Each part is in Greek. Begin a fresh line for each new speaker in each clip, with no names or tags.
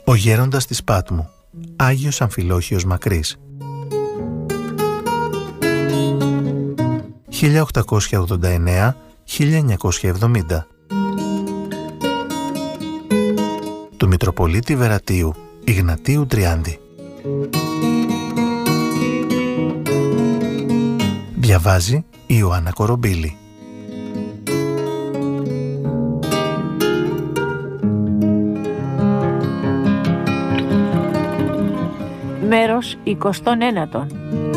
Ο γέροντας της Πάτμου, Άγιος Αμφιλόχιος Μακρύς. 1889-1970. Του Μητροπολίτη Βερατίου, Ιγνατίου Τριάντη. Διαβάζει η Ιωάννα Κορομπίλη.
Μέρος 29.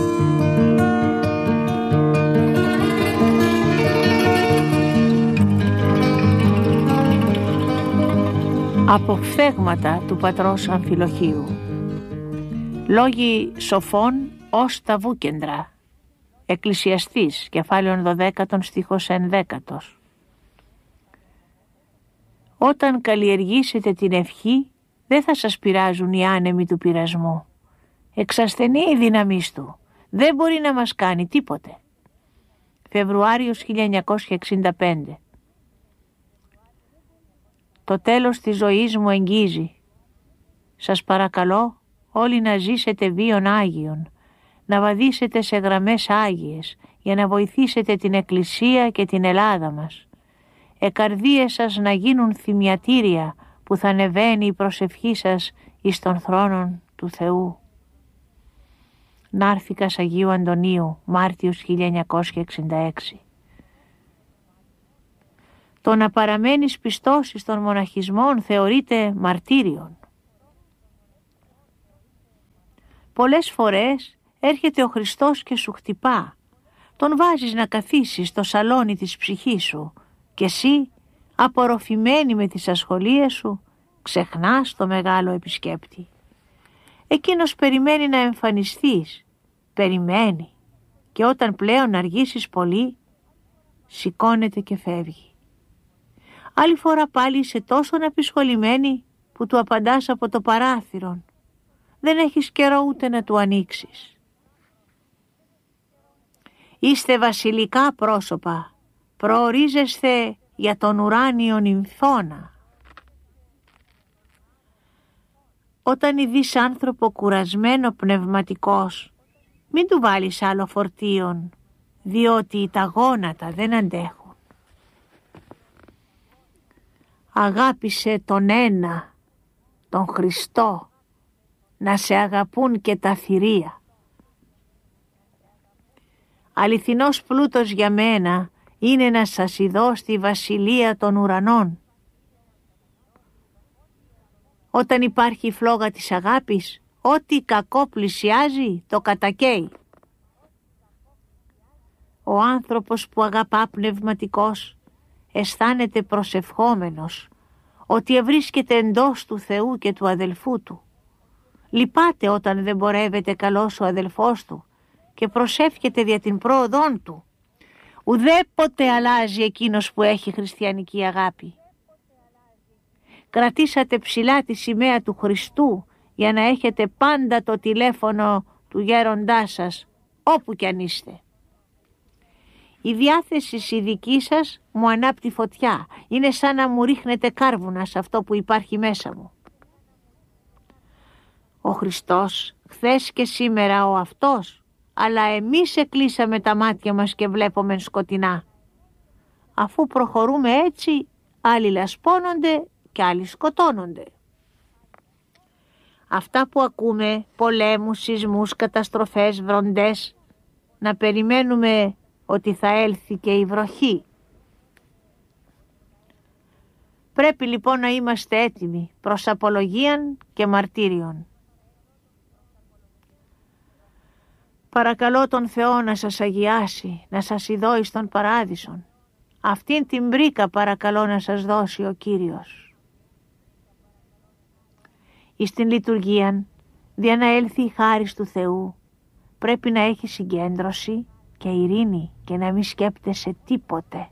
Αποφθέγματα του πατρός Αμφιλοχίου. Λόγοι σοφών ως τα βούκεντρα. Εκκλησιαστής, κεφάλαιον 12, στίχος 11. Όταν καλλιεργήσετε την ευχή, δεν θα σας πειράζουν οι άνεμοι του πειρασμού. Εξασθενεί η δύναμής του. Δεν μπορεί να μας κάνει τίποτε. Φεβρουάριος 1965. Το τέλος της ζωής μου εγγίζει. Σας παρακαλώ όλοι να ζήσετε βίων Άγιων, να βαδίσετε σε γραμμές Άγιες για να βοηθήσετε την Εκκλησία και την Ελλάδα μας. Καρδίες σας να γίνουν θυμιατήρια που θα ανεβαίνει η προσευχή σας εις των θρόνων του Θεού. Νάρθηκας Αγίου Αντωνίου, Μάρτιος 1966. Το να παραμένεις πιστός εις των μοναχισμών θεωρείται μαρτύριον. Πολλές φορές έρχεται ο Χριστός και σου χτυπά. Τον βάζεις να καθίσεις στο σαλόνι της ψυχής σου και εσύ, απορροφημένη με τις ασχολίες σου, ξεχνάς το μεγάλο επισκέπτη. Εκείνος περιμένει να εμφανιστείς, περιμένει, και όταν πλέον αργήσεις πολύ, σηκώνεται και φεύγει. Άλλη φορά πάλι είσαι τόσο απεισχολημένη που του απαντάς από το παράθυρο. Δεν έχεις καιρό ούτε να του ανοίξεις. Είστε βασιλικά πρόσωπα, προορίζεστε για τον ουράνιο νυμφώνα. Όταν ειδείς άνθρωπο κουρασμένο πνευματικός, μην του βάλεις άλλο φορτίον, διότι τα γόνατα δεν αντέχουν. Αγάπησε τον ένα, τον Χριστό, να σε αγαπούν και τα θηρία. Αληθινός πλούτος για μένα είναι να σας ειδώ στη βασιλεία των ουρανών. Όταν υπάρχει η φλόγα της αγάπης, ό,τι κακό πλησιάζει το κατακαίει. Ο άνθρωπος που αγαπά πνευματικός αισθάνεται προσευχόμενος ότι ευρίσκεται εντός του Θεού και του αδελφού του. Λυπάται όταν δεν πορεύεται καλός ο αδελφός του και προσεύχεται δια την πρόοδόν του. Ουδέποτε αλλάζει εκείνος που έχει χριστιανική αγάπη. Κρατήσατε ψηλά τη σημαία του Χριστού για να έχετε πάντα το τηλέφωνο του γέροντά σας, όπου κι αν είστε. Η διάθεση η δική σας μου ανάπτει φωτιά. Είναι σαν να μου ρίχνετε κάρβουνα σε αυτό που υπάρχει μέσα μου. Ο Χριστός χθες και σήμερα ο αυτός, αλλά εμείς εκλείσαμε τα μάτια μας και βλέπουμε σκοτεινά. Αφού προχωρούμε έτσι, άλλοι λασπώνονται και άλλοι σκοτώνονται. Αυτά που ακούμε, πολέμους, σεισμούς, καταστροφές, βροντές, να περιμένουμε ότι θα έλθει και η βροχή. Πρέπει λοιπόν να είμαστε έτοιμοι προς απολογίαν και μαρτύριον. Παρακαλώ τον Θεό να σας αγιάσει, να σας ειδώ εις τον παράδεισον. Αυτήν την πρίκα παρακαλώ να σας δώσει ο Κύριος. Εις την λειτουργίαν, δια να έλθει η χάρις του Θεού, πρέπει να έχει συγκέντρωση και ειρήνη και να μην σκέπτεσαι τίποτε.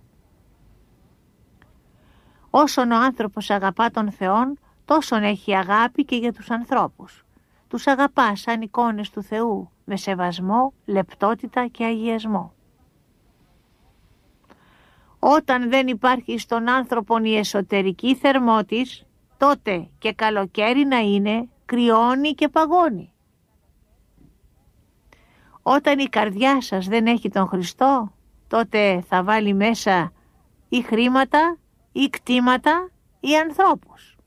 Όσον ο άνθρωπος αγαπά τον Θεόν, τόσον έχει αγάπη και για τους ανθρώπους. Τους αγαπά σαν εικόνες του Θεού, με σεβασμό, λεπτότητα και αγιασμό. Όταν δεν υπάρχει στον άνθρωπον η εσωτερική θερμότης, τότε και καλοκαίρι να είναι, κρυώνει και παγώνει. Όταν η καρδιά σας δεν έχει τον Χριστό, τότε θα βάλει μέσα ή χρήματα, ή κτήματα, ή ανθρώπους.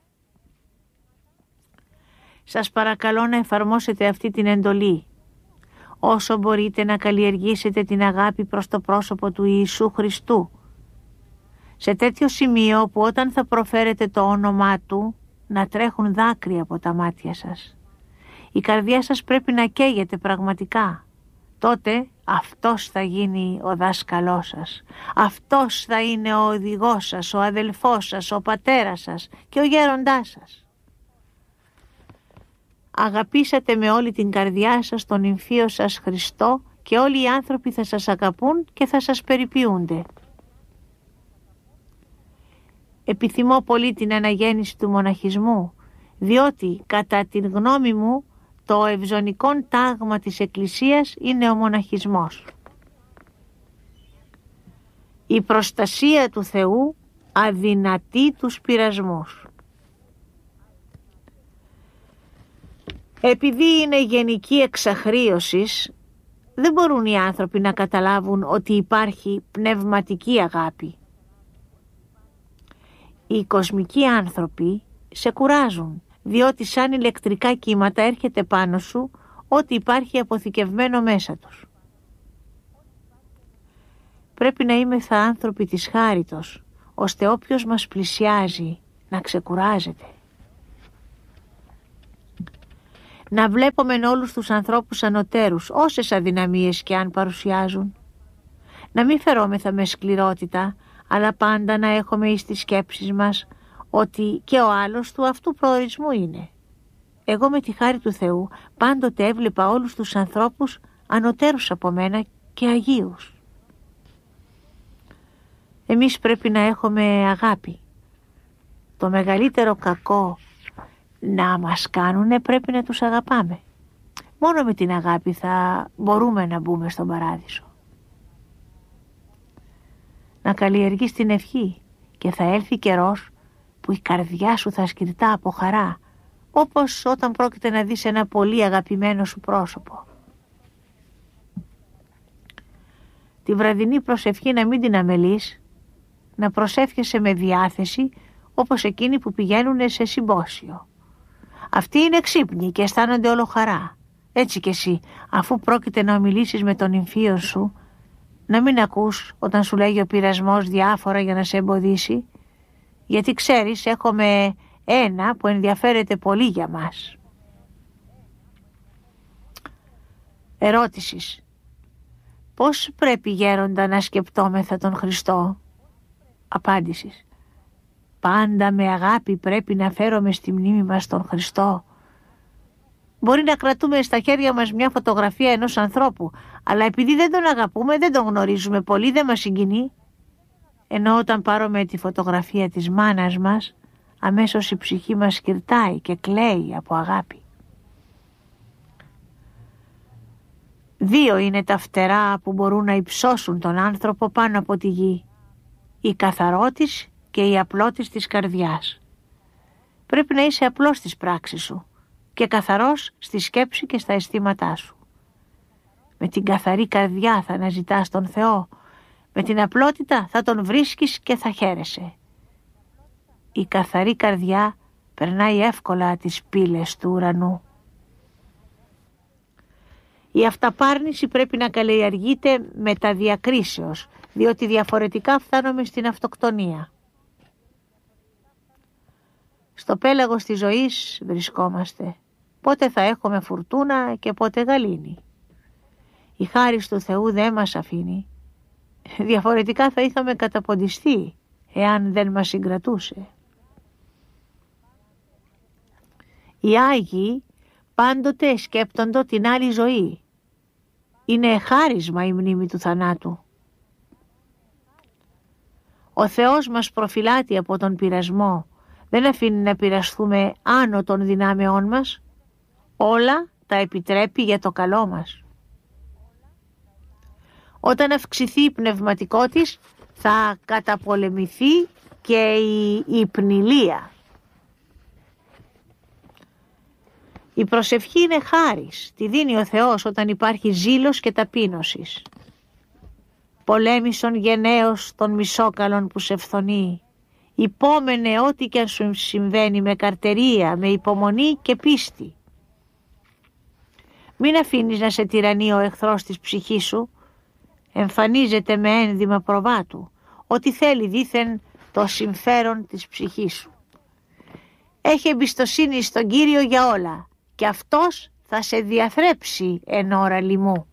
Σας παρακαλώ να εφαρμόσετε αυτή την εντολή. Όσο μπορείτε να καλλιεργήσετε την αγάπη προς το πρόσωπο του Ιησού Χριστού, σε τέτοιο σημείο που όταν θα προφέρετε το όνομά Του, να τρέχουν δάκρυα από τα μάτια σας. Η καρδιά σας πρέπει να καίγεται πραγματικά. Τότε αυτός θα γίνει ο δάσκαλός σας. Αυτός θα είναι ο οδηγός σας, ο αδελφός σας, ο πατέρας σας και ο γέροντάς σας. Αγαπήσατε με όλη την καρδιά σας τον νυμφίο σας Χριστό και όλοι οι άνθρωποι θα σας αγαπούν και θα σας περιποιούνται. Επιθυμώ πολύ την αναγέννηση του μοναχισμού, διότι κατά την γνώμη μου το ευζωνικόν τάγμα της Εκκλησίας είναι ο μοναχισμός. Η προστασία του Θεού αδυνατεί τους πειρασμούς. Επειδή είναι γενική εξαχρείωσης, δεν μπορούν οι άνθρωποι να καταλάβουν ότι υπάρχει πνευματική αγάπη. Οι κοσμικοί άνθρωποι σε κουράζουν, διότι σαν ηλεκτρικά κύματα έρχεται πάνω σου ό,τι υπάρχει αποθηκευμένο μέσα τους. Πρέπει να είμεθα άνθρωποι της χάριτος, ώστε όποιος μας πλησιάζει να ξεκουράζεται. Να βλέπουμε όλους τους ανθρώπους ανωτέρους, όσες αδυναμίες και αν παρουσιάζουν. Να μην φερόμεθα με σκληρότητα, αλλά πάντα να έχουμε εις τις σκέψεις μας ότι και ο άλλος του αυτού προορισμού είναι. Εγώ με τη χάρη του Θεού πάντοτε έβλεπα όλους τους ανθρώπους ανωτέρους από μένα και αγίους. Εμείς πρέπει να έχουμε αγάπη. Το μεγαλύτερο κακό να μας κάνουνε πρέπει να τους αγαπάμε. Μόνο με την αγάπη θα μπορούμε να μπούμε στον παράδεισο. Να καλλιεργείς την ευχή και θα έλθει καιρός που η καρδιά σου θα σκυρτά από χαρά, όπως όταν πρόκειται να δεις ένα πολύ αγαπημένο σου πρόσωπο. Τη βραδινή προσευχή να μην την αμελείς, να προσεύχεσαι με διάθεση όπως εκείνοι που πηγαίνουν σε συμπόσιο. Αυτοί είναι ξύπνοι και αισθάνονται όλο χαρά. Έτσι κι εσύ, αφού πρόκειται να ομιλήσεις με τον νυμφίο σου, να μην ακούς όταν σου λέγει ο πειρασμός διάφορα για να σε εμποδίσει, γιατί ξέρεις έχουμε ένα που ενδιαφέρεται πολύ για μας. Ερώτησης. Πώς πρέπει γέροντα να σκεπτόμεθα τον Χριστό? Απάντησης. Πάντα με αγάπη πρέπει να φέρουμε στη μνήμη μας τον Χριστό. Μπορεί να κρατούμε στα χέρια μας μια φωτογραφία ενός ανθρώπου, αλλά επειδή δεν τον αγαπούμε, δεν τον γνωρίζουμε πολύ, δεν μας συγκινεί. Ενώ όταν πάρουμε τη φωτογραφία της μάνας μας, αμέσως η ψυχή μας σκυρτάει και κλαίει από αγάπη. Δύο είναι τα φτερά που μπορούν να υψώσουν τον άνθρωπο πάνω από τη γη. Η καθαρότης και η απλότης της καρδιάς. Πρέπει να είσαι απλός στις πράξεις σου και καθαρός στη σκέψη και στα αισθήματά σου. Με την καθαρή καρδιά θα αναζητάς τον Θεό, με την απλότητα θα τον βρίσκεις και θα χαίρεσαι. Η καθαρή καρδιά περνάει εύκολα τις πύλες του ουρανού. Η αυταπάρνηση πρέπει να καλλιεργείται με τα διακρίσεως, διότι διαφορετικά φτάνουμε στην αυτοκτονία. Στο πέλαγος της ζωής βρισκόμαστε. Πότε θα έχουμε φουρτούνα και πότε γαλήνη. Η χάρις του Θεού δεν μας αφήνει. Διαφορετικά θα είχαμε καταποντιστεί εάν δεν μας συγκρατούσε. Οι Άγιοι πάντοτε σκέπτονται την άλλη ζωή. Είναι χάρισμα η μνήμη του θανάτου. Ο Θεός μας προφυλάττει από τον πειρασμό. Δεν αφήνει να πειρασθούμε άνω των δυνάμεών μας. Όλα τα επιτρέπει για το καλό μας. Όταν αυξηθεί η πνευματικό της, θα καταπολεμηθεί και η υπνηλία. Η προσευχή είναι χάρις, τη δίνει ο Θεός όταν υπάρχει ζήλος και ταπείνωσης. Πολέμησον γενναίος των μισόκαλων που σε φθονεί. Υπόμενε ό,τι και αν σου συμβαίνει με καρτερία, με υπομονή και πίστη. Μην αφήνεις να σε τυραννεί ο εχθρός της ψυχής σου. Εμφανίζεται με ένδυμα προβάτου, ότι θέλει δήθεν το συμφέρον της ψυχής σου. Έχει εμπιστοσύνη στον Κύριο για όλα και Αυτός θα σε διαθρέψει εν ώρα λιμού.